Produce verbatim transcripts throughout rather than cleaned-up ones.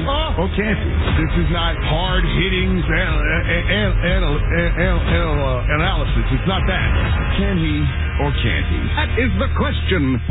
Or can't he? This is not hard-hitting anal- anal- anal- anal- anal- uh, analysis. It's not that. Can he or can't he? That is the question.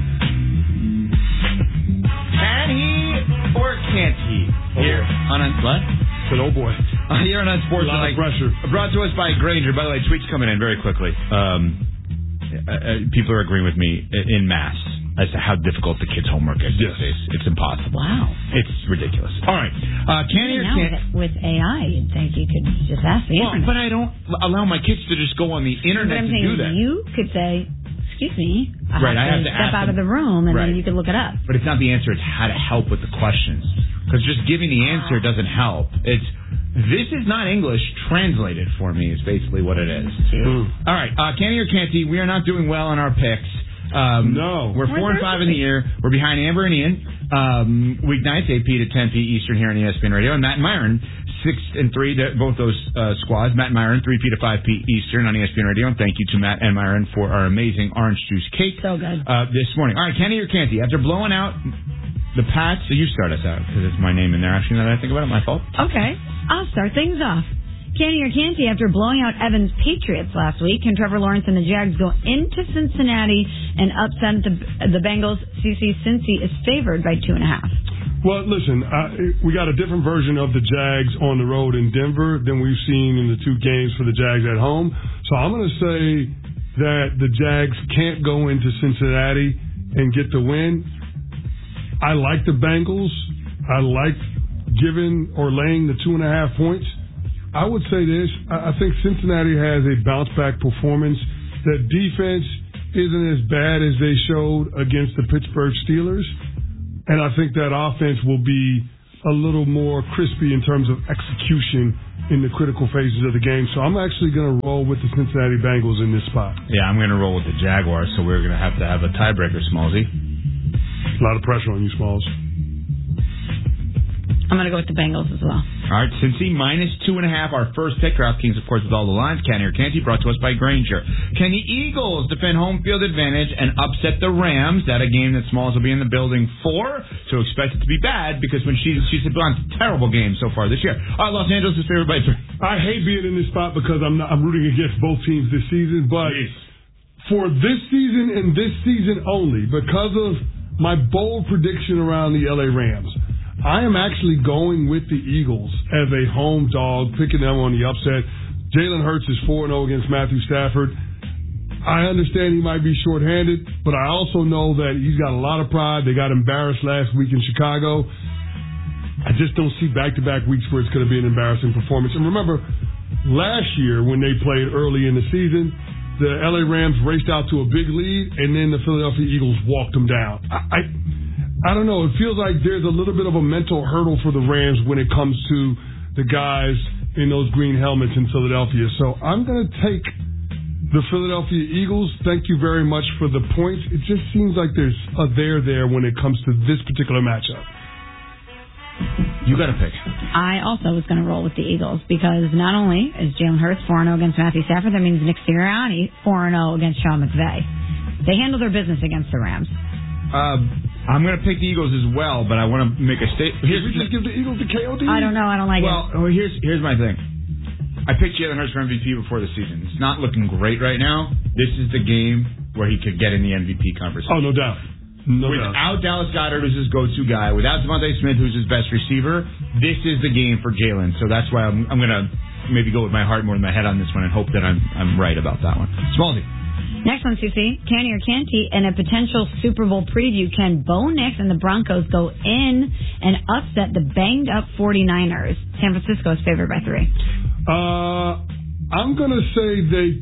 Can he or can't he? Here on un- what? But oh boy, uh, here on Unsportsmanlike. A lot of pressure. Brought to us by Granger. By the way, tweets coming in very quickly. Um, uh, uh, people are agreeing with me in mass as to how difficult the kids' homework is. Yes. It's, it's impossible. Wow. It's ridiculous. All right. Uh, can he or now can't? with, with A I, you'd think you could just ask the Well, internet. but I don't allow my kids to just go on the internet But I'm to saying do that. You could say, excuse me, I Right, have I to have to step ask out them. of the room, and Right. then you could look it up. But it's not the answer. It's how to help with the questions. Because just giving the answer doesn't help. It's this is not English translated for me is basically what it is. Mm. All right. Uh, Canty or Canty, we are not doing well on our picks. Um, no. We're four and five in the year. We're behind Amber and Ian. Um, weeknights, eight p to ten p Eastern here on E S P N Radio. And Matt and Myron, six and three, both those uh, squads. Matt and Myron, three p to five p Eastern on E S P N Radio. And thank you to Matt and Myron for our amazing orange juice cake. So good. Uh, this morning. All right, Canty or Canty, after blowing out the Pats, so you start us out because it's my name in there. Actually, now that I think about it, my fault. Okay, I'll start things off. Canty or Canty, after blowing out Evans' Patriots last week, can Trevor Lawrence and the Jags go into Cincinnati and upset the the Bengals? C C Cincy is favored by two and a half. Well, listen, uh, we got a different version of the Jags on the road in Denver than we've seen in the two games for the Jags at home. So I'm going to say that the Jags can't go into Cincinnati and get the win. I like the Bengals. I like giving or laying the two and a half points. I would say this. I think Cincinnati has a bounce-back performance. That defense isn't as bad as they showed against the Pittsburgh Steelers. And I think that offense will be a little more crispy in terms of execution in the critical phases of the game. So I'm actually going to roll with the Cincinnati Bengals in this spot. Yeah, I'm going to roll with the Jaguars, so we're going to have to have a tiebreaker, Smallsy. A lot of pressure on you, Smalls. I'm going to go with the Bengals as well. All right, Cincy, minus two and a half. Our first pick, DraftKings, of course, with all the lines. Canty or Canty, brought to us by Granger. Can the Eagles defend home field advantage and upset the Rams? That a game that Smalls will be in the building for, so expect it to be bad because when she, she's gone terrible games so far this year. All right, Los Angeles is favored by three. I hate being in this spot because I'm not, I'm rooting against both teams this season, but Jeez. for this season and this season only, because of my bold prediction around the L A Rams, I am actually going with the Eagles as a home dog, picking them on the upset. Jalen Hurts is four and oh against Matthew Stafford. I understand he might be shorthanded, but I also know that he's got a lot of pride. They got embarrassed last week in Chicago. I just don't see back-to-back weeks where it's going to be an embarrassing performance. And remember, last year when they played early in the season, the L A Rams raced out to a big lead, and then the Philadelphia Eagles walked them down. I... I I don't know. It feels like there's a little bit of a mental hurdle for the Rams when it comes to the guys in those green helmets in Philadelphia. So I'm going to take the Philadelphia Eagles. Thank you very much for the points. It just seems like there's a there there when it comes to this particular matchup. You got to pick. I also was going to roll with the Eagles because not only is Jalen Hurts four and oh against Matthew Stafford, that means Nick Sirianni four and oh against Sean McVay. They handle their business against the Rams. Um, I'm going to pick the Eagles as well, but I want to make a statement. Did we just give the Eagles the K O D? I don't know. I don't like well, it. Well, here's here's my thing. I picked Jalen Hurts for M V P before the season. It's not looking great right now. This is the game where he could get in the M V P conversation. Oh, no doubt. No without doubt. Dallas Goedert, who's his go-to guy, without Devontae Smith, who's his best receiver, this is the game for Jalen. So that's why I'm, I'm going to maybe go with my heart more than my head on this one and hope that I'm I'm right about that one. Smallsy. Next one, C C. Canty or Canty, in a potential Super Bowl preview, can Bo Nix and the Broncos go in and upset the banged-up 49ers? San Francisco is favored by three. Uh, I'm going to say they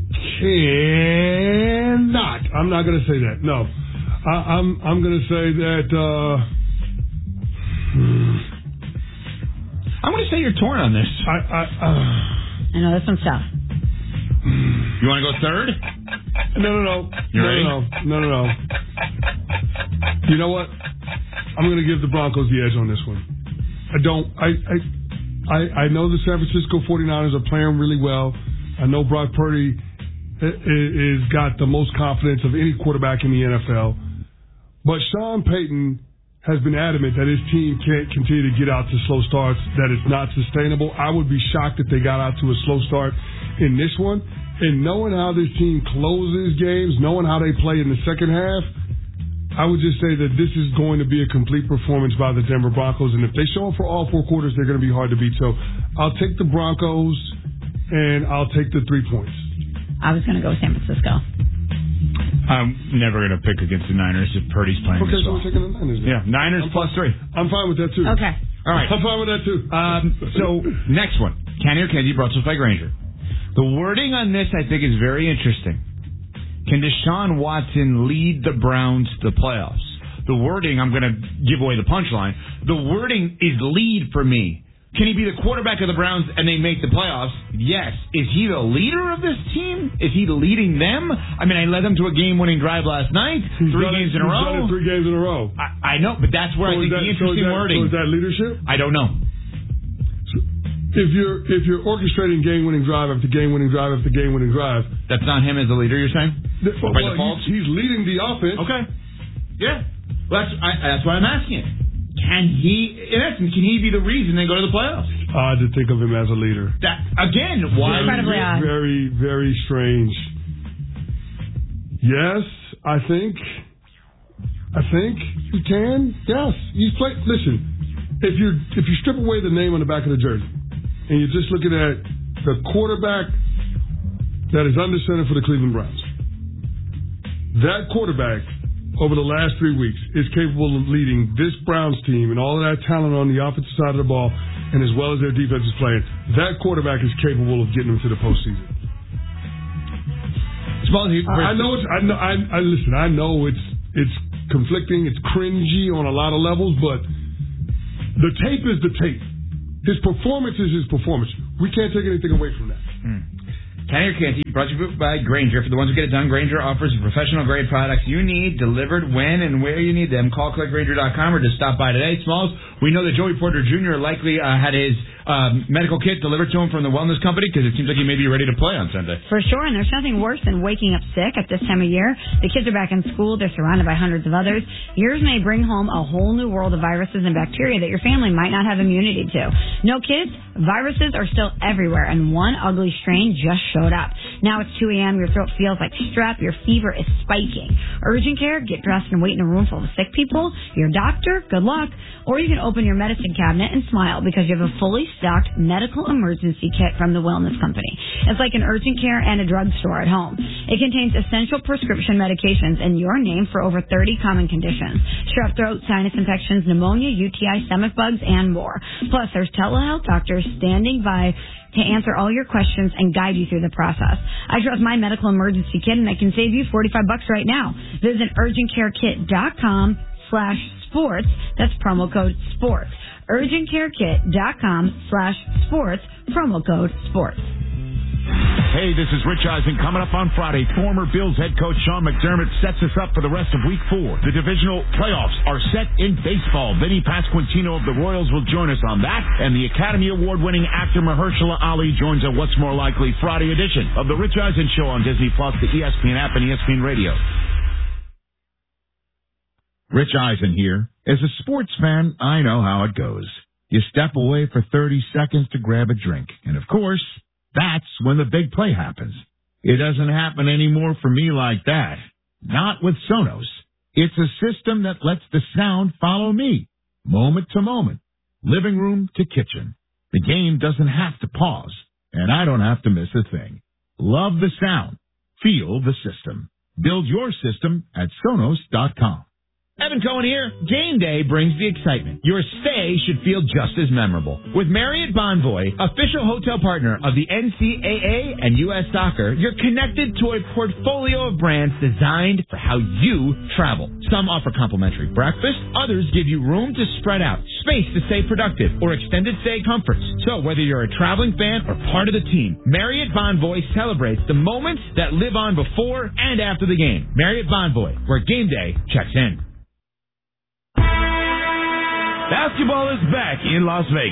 cannot. I'm not going to say that. No. I, I'm I'm going to say that... Uh, hmm. I'm going to say you're torn on this. I, I, uh, I know, this one's tough. You want to go third? No, no, no. You no, ready? no, no, no, no. You know what? I'm going to give the Broncos the edge on this one. I don't. I, I, I, I know the San Francisco 49ers are playing really well. I know Brock Purdy is got the most confidence of any quarterback in the N F L. But Sean Payton has been adamant that his team can't continue to get out to slow starts, that it's not sustainable. I would be shocked if they got out to a slow start in this one. And knowing how this team closes games, knowing how they play in the second half, I would just say that this is going to be a complete performance by the Denver Broncos. And if they show up for all four quarters, they're going to be hard to beat. So I'll take the Broncos, and I'll take the three points. I was going to go with San Francisco. I'm never going to pick against the Niners if Purdy's playing Okay, this so well. we're taking the Niners. Then. Yeah, Niners I'm plus fine. three. I'm fine with that, too. Okay. All right. I'm fine with that, too. Um, so, next one. Kenny or Kenzie, brought to us by Granger. The wording on this, I think, is very interesting. Can Deshaun Watson lead the Browns to the playoffs? The wording, I'm going to give away the punchline. The wording is lead for me. Can he be the quarterback of the Browns and they make the playoffs? Yes. Is he the leader of this team? Is he leading them? I mean, I led them to a game-winning drive last night. He's three done games it, in a he's row. Done it three games in a row. I, I know, but that's where so I think that, the interesting so that, wording. So is that leadership? I don't know. If you're if you're orchestrating game-winning drive after game-winning drive after game-winning drive, That's not him as the leader, you're saying? The, By well, default? he's, he's leading the offense. Okay. Yeah. Well, that's I, that's why I'm asking it. Can he, in essence, can he be the reason they go to the playoffs? Odd to think of him as a leader. That again, why? Incredibly odd. Very, very strange. Yes, I think. I think he can. Yes, he's played. Listen, if you if you strip away the name on the back of the jersey, and you're just looking at the quarterback that is under center for the Cleveland Browns, that quarterback over the last three weeks is capable of leading this Browns team and all of that talent on the offensive side of the ball, and as well as their defense is playing, that quarterback is capable of getting them to the postseason. I know it's. I know. I, I listen. I know it's. It's conflicting. It's cringy on a lot of levels, but the tape is the tape. His performance is his performance. We can't take anything away from that. Hmm. Kenny or Canty, brought to you by Granger. For the ones who get it done, Granger offers professional-grade products you need, delivered when and where you need them. Call click granger dot com or just stop by today. Smalls, we know that Joey Porter Junior likely uh, had his uh, medical kit delivered to him from the wellness company because it seems like he may be ready to play on Sunday. For sure, and there's nothing worse than waking up sick at this time of year. The kids are back in school. They're surrounded by hundreds of others. Yours may bring home a whole new world of viruses and bacteria that your family might not have immunity to. No kids, viruses are still everywhere, and one ugly strain just showed up. Now it's two a.m., your throat feels like strep, your fever is spiking. Urgent care, get dressed and wait in a room full of sick people. Your doctor, good luck. Or you can open your medicine cabinet and smile because you have a fully stocked medical emergency kit from the Wellness Company. It's like an urgent care and a drugstore at home. It contains essential prescription medications in your name for over thirty common conditions. Strep throat, sinus infections, pneumonia, U T I, stomach bugs, and more. Plus, there's telehealth doctors standing by to answer all your questions and guide you through the process. I trust my medical emergency kit, and I can save you forty-five bucks right now. Visit urgent care kit dot com slash sports. That's promo code sports. urgent care kit dot com slash sports. Promo code sports. Hey, this is Rich Eisen. Coming up on Friday, former Bills head coach Sean McDermott sets us up for the rest of week four. The divisional playoffs are set in baseball. Vinny Pasquantino of the Royals will join us on that, and the Academy Award-winning actor Mahershala Ali joins a What's More Likely Friday edition of the Rich Eisen Show on Disney Plus, the E S P N app, and E S P N Radio. Rich Eisen here. As a sports fan, I know how it goes. You step away for thirty seconds to grab a drink, and of course, that's when the big play happens. It doesn't happen anymore for me like that. Not with Sonos. It's a system that lets the sound follow me, moment to moment, living room to kitchen. The game doesn't have to pause, and I don't have to miss a thing. Love the sound. Feel the system. Build your system at Sonos dot com. Evan Cohen here. Game day brings the excitement. Your stay should feel just as memorable. With Marriott Bonvoy, official hotel partner of the N C A A and U S Soccer, you're connected to a portfolio of brands designed for how you travel. Some offer complimentary breakfast, others give you room to spread out, space to stay productive, or extended stay comforts. So whether you're a traveling fan or part of the team, Marriott Bonvoy celebrates the moments that live on before and after the game. Marriott Bonvoy, where game day checks in. Basketball is back in Las Vegas.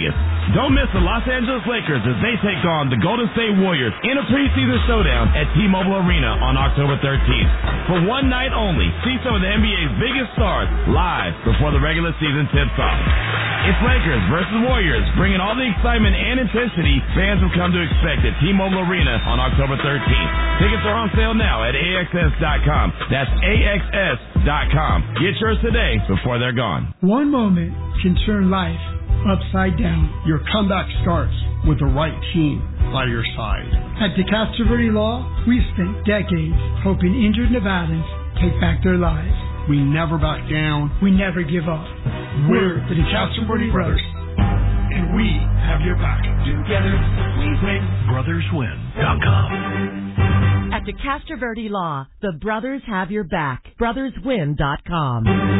Don't miss the Los Angeles Lakers as they take on the Golden State Warriors in a preseason showdown at T-Mobile Arena on October thirteenth. For one night only, see some of the N B A's biggest stars live before the regular season tips off. It's Lakers versus Warriors, bringing all the excitement and intensity fans have come to expect at T-Mobile Arena on October thirteenth. Tickets are on sale now at A X S dot com. That's A X S dot com. Get yours today before they're gone. One moment can turn life upside down. Your comeback starts with the right team by your side. At DeCastroverde Law, we've spent decades hoping injured Nevadans take back their lives. We never back down. We never give up. We're the DeCastroverde Brothers, and we have your back. Together, we win. brothers win dot com. At DeCastroverde Law, the brothers have your back. brothers win dot com.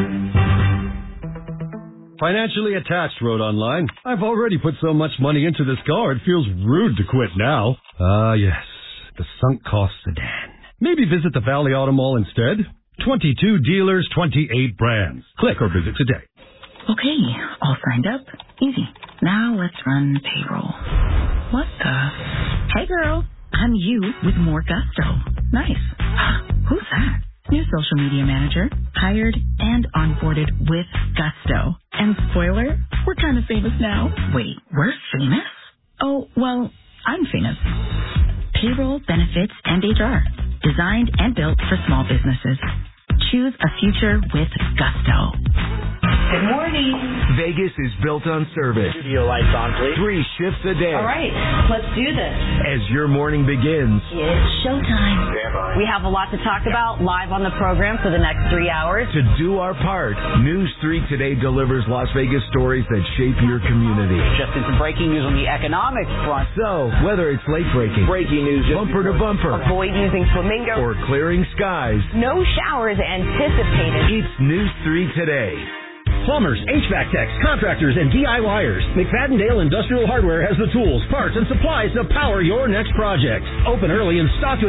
Financially Attached wrote online, I've already put so much money into this car, it feels rude to quit now. Ah, uh, yes, the sunk cost sedan. Maybe visit the Valley Auto Mall instead. twenty-two dealers, twenty-eight brands. Click or visit today. Okay, all signed up. Easy. Now let's run payroll. What the? Hey girl, I'm you with more gusto. Nice. Who's that? New social media manager, hired and onboarded with gusto. And spoiler, we're kind of famous now. Wait, we're famous? Oh, well, I'm famous. Payroll, benefits, and H R. Designed and built for small businesses. Choose a future with gusto. Good morning. Vegas is built on service. Studio lights on, please. Three shifts a day. All right, let's do this. As your morning begins, it's showtime. We have a lot to talk about live on the program for the next three hours. To do our part, News three Today delivers Las Vegas stories that shape your community. Just into breaking news on the economic front. So, whether it's late breaking, breaking news, bumper to bumper, avoid using flamingo, or clearing skies, no showers anticipated. It's News three Today. Plumbers, H V A C techs, contractors, and DIYers. McFadden-Dale Industrial Hardware has the tools, parts, and supplies to power your next project. Open early and stock